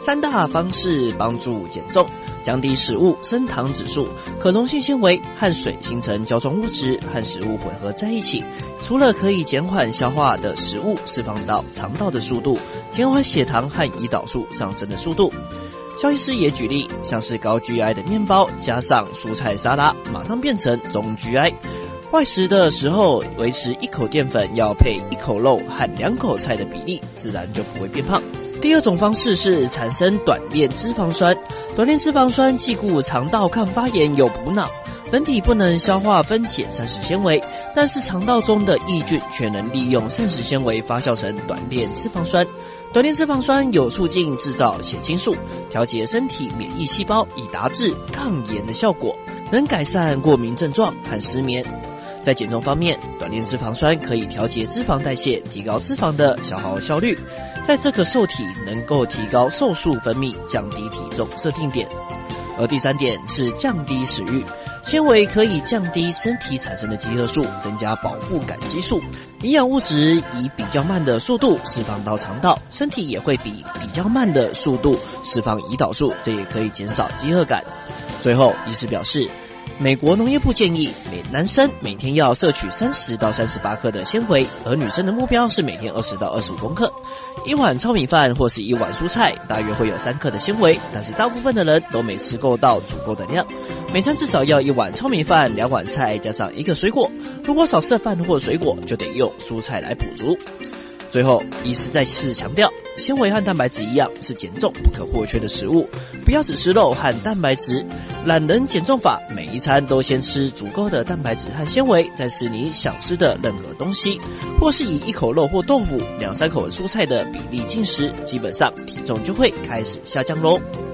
三大方式帮助减重：降低食物升糖指数，可溶性纤维和水形成胶状物质，和食物混合在一起，除了可以减缓消化的食物释放到肠道的速度，减缓血糖和胰岛素上升的速度。肖医师也举例，像是高 GI 的面包加上蔬菜沙拉，马上变成中 GI。外食的时候，维持1口淀粉要配1口肉和2口菜的比例，自然就不会变胖。第二种方式是产生短链脂肪酸。短链脂肪酸既顾肠道抗发炎又补脑，人体不能消化分解膳食纤维，但是肠道中的益菌却能利用膳食纤维发酵成短链脂肪酸。短链脂肪酸有促进制造血清素，调节身体免疫细胞，以达至抗炎的效果，能改善过敏症状和失眠。在减重方面，短链脂肪酸可以调节脂肪代谢，提高脂肪的消耗效率，在这个受体能够提高瘦素分泌，降低体重设定点。而第三点是降低食欲，纤维可以降低身体产生的饥饿素，增加饱腹感激素，营养物质以比较慢的速度释放到肠道，身体也会比较慢的速度释放胰岛素，这也可以减少饥饿感。最后，医师表示，美国农业部建议男生每天要摄取30到38克的纤维，而女生的目标是每天20到25公克。一碗糙米饭或是一碗蔬菜大约会有3克的纤维，但是大部分的人都没吃够到足够的量。每餐至少要1碗糙米饭、2碗菜加上1个水果，如果少吃了饭或水果，就得用蔬菜来补足。最后，医师再次强调，纤维和蛋白质一样是减重不可或缺的食物，不要只吃肉和蛋白质。懒人减重法，每一餐都先吃足够的蛋白质和纤维，再吃你想吃的任何东西，或是以1口肉或豆腐、2-3口蔬菜的比例进食，基本上体重就会开始下降咯。